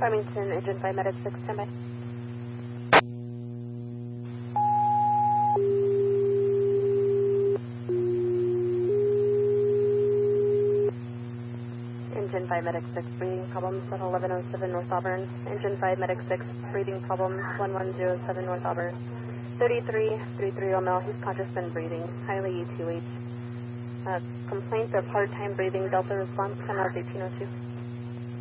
Farmington, Engine 5, Medic 6, standby. Engine 5, Medic 6, breathing problems at 1107 North Auburn. Engine 5, Medic 6, breathing problems 1107 North Auburn. 33 O'Mel, he's conscious and breathing, highly E2H. Complaint of hard time breathing, Delta response, 10 out of 1802.